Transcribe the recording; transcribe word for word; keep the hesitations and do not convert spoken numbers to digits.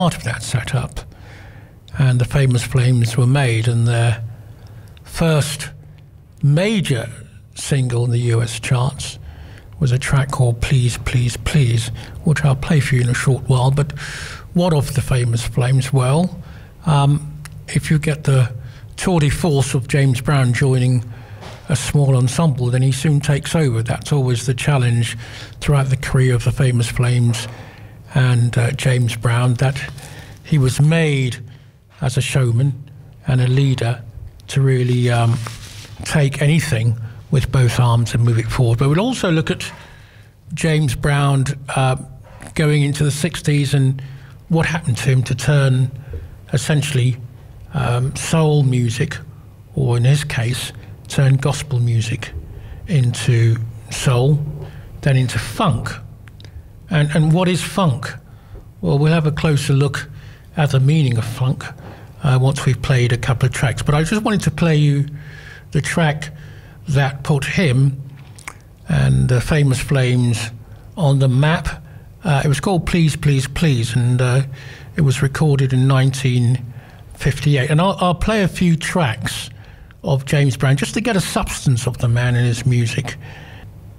part of that setup, and the Famous Flames were made, and their first major single in the U S charts was a track called Please, Please, Please, which I'll play for you in a short while. But what of the Famous Flames? Well, um, if you get the tour de force of James Brown joining a small ensemble, then he soon takes over. That's always the challenge throughout the career of the Famous Flames and uh, James Brown, that he was made as a showman and a leader to really um, take anything with both arms and move it forward. But we'll also look at James Brown uh, going into the sixties and what happened to him to turn essentially um, soul music, or in his case, turn gospel music into soul, then into funk. And, and what is funk? Well, we'll have a closer look at the meaning of funk uh, once we've played a couple of tracks. But I just wanted to play you the track that put him and the Famous Flames on the map. Uh, it was called Please, Please, Please, and uh, it was recorded in nineteen fifty-eight. And I'll, I'll play a few tracks of James Brown just to get a substance of the man and his music.